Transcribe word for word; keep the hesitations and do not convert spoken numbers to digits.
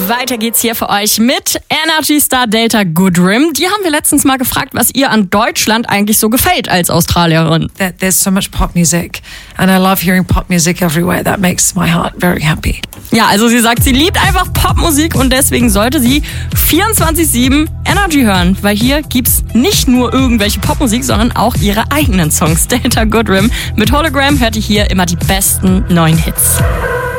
Weiter geht's hier für euch mit Energy Star Delta Goodrem. Die haben wir letztens mal gefragt, was ihr an Deutschland eigentlich so gefällt als Australierin. There's so much pop music and I love hearing pop music everywhere. That makes my heart very happy. Ja, also sie sagt, sie liebt einfach Popmusik und deswegen sollte sie vierundzwanzig sieben Energy hören, weil hier gibt's nicht nur irgendwelche Popmusik, sondern auch ihre eigenen Songs. Delta Goodrem mit Hologram hört ihr hier immer die besten neuen Hits.